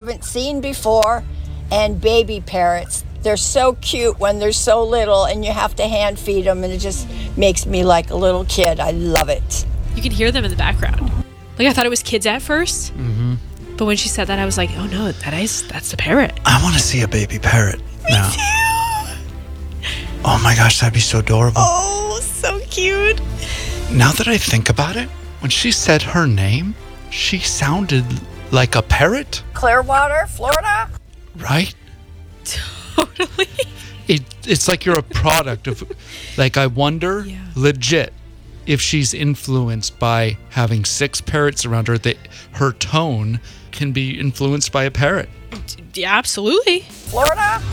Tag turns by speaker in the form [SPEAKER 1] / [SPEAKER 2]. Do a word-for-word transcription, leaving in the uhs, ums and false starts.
[SPEAKER 1] haven't seen before, and baby parrots. They're so cute when they're so little, and you have to hand feed them, and it just makes me like a little kid. I love it.
[SPEAKER 2] You can hear them in the background. Like, I thought it was kids at first,
[SPEAKER 3] Mm-hmm.
[SPEAKER 2] but when she said that, I was like, oh no, that is that's the parrot.
[SPEAKER 3] I want to see a baby parrot now. Oh my gosh, that'd be so adorable.
[SPEAKER 2] Oh, so cute.
[SPEAKER 3] Now that I think about it, when she said her name, she sounded like a parrot,
[SPEAKER 1] Clearwater, Florida?
[SPEAKER 3] right?
[SPEAKER 2] Totally.
[SPEAKER 3] It, it's like you're a product of, like, I wonder,
[SPEAKER 2] Yeah.
[SPEAKER 3] legit, if she's influenced by having six parrots around her, that her tone can be influenced by a parrot.
[SPEAKER 2] Yeah, absolutely.
[SPEAKER 1] Florida?